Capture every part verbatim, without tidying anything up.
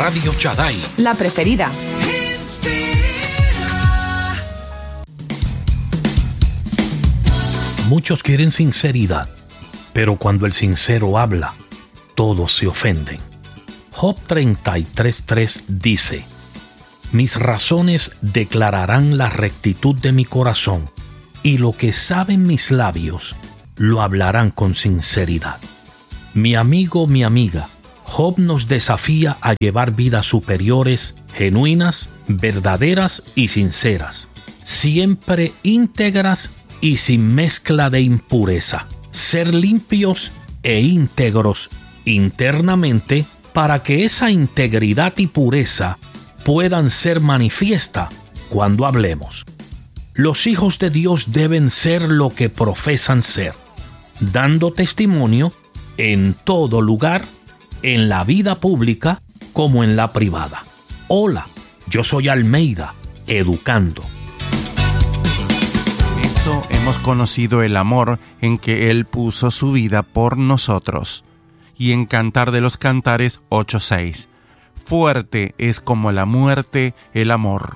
Radio Shaddai, la preferida. Muchos quieren sinceridad, pero cuando el sincero habla, todos se ofenden. Job treinta y tres tres dice: mis razones declararán la rectitud de mi corazón, y lo que saben mis labios lo hablarán con sinceridad. Mi amigo, mi amiga, Job nos desafía a llevar vidas superiores, genuinas, verdaderas y sinceras, siempre íntegras y sin mezcla de impureza. Ser limpios e íntegros internamente para que esa integridad y pureza puedan ser manifiesta cuando hablemos. Los hijos de Dios deben ser lo que profesan ser, dando testimonio en todo lugar, en la vida pública como en la privada. Hola, yo soy Almeida, educando. Esto hemos conocido el amor en que Él puso su vida por nosotros. Y en Cantar de los Cantares ocho seis. Fuerte es como la muerte el amor.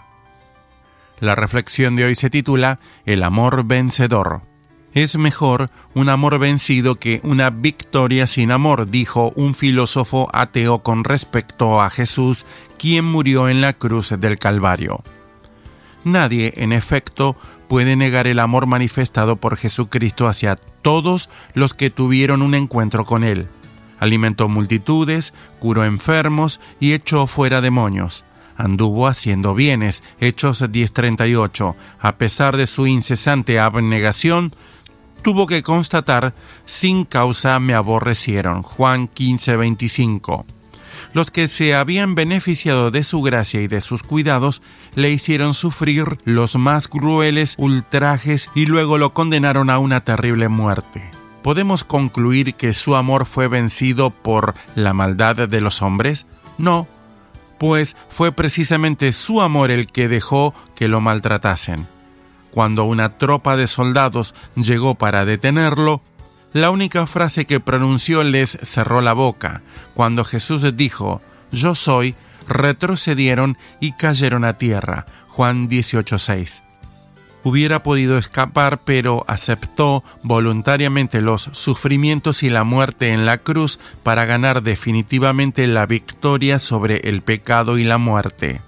La reflexión de hoy se titula El amor vencedor. Es mejor un amor vencido que una victoria sin amor, dijo un filósofo ateo con respecto a Jesús, quien murió en la cruz del Calvario. Nadie, en efecto, puede negar el amor manifestado por Jesucristo hacia todos los que tuvieron un encuentro con Él. Alimentó multitudes, curó enfermos y echó fuera demonios. Anduvo haciendo bienes, Hechos diez treinta y ocho. A pesar de su incesante abnegación, tuvo que constatar: sin causa me aborrecieron, Juan quince veinticinco. Los que se habían beneficiado de su gracia y de sus cuidados le hicieron sufrir los más crueles ultrajes y luego lo condenaron a una terrible muerte. ¿Podemos concluir que su amor fue vencido por la maldad de los hombres? No, pues fue precisamente su amor el que dejó que lo maltratasen. Cuando una tropa de soldados llegó para detenerlo, la única frase que pronunció les cerró la boca. Cuando Jesús dijo: yo soy, retrocedieron y cayeron a tierra. Juan dieciocho seis. Hubiera podido escapar, pero aceptó voluntariamente los sufrimientos y la muerte en la cruz para ganar definitivamente la victoria sobre el pecado y la muerte.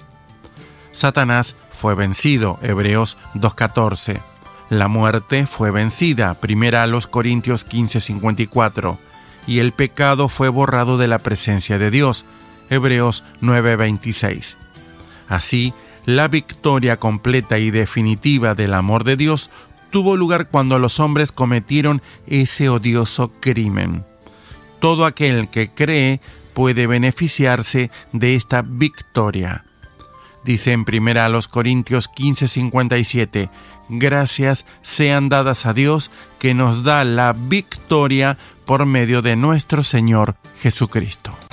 Satanás fue vencido, Hebreos dos catorce. La muerte fue vencida, primera a los Corintios quince cincuenta y cuatro. Y el pecado fue borrado de la presencia de Dios, Hebreos nueve veintiséis. Así, la victoria completa y definitiva del amor de Dios tuvo lugar cuando los hombres cometieron ese odioso crimen. Todo aquel que cree puede beneficiarse de esta victoria. Dice en primera a los Corintios quince cincuenta y siete, gracias sean dadas a Dios que nos da la victoria por medio de nuestro Señor Jesucristo.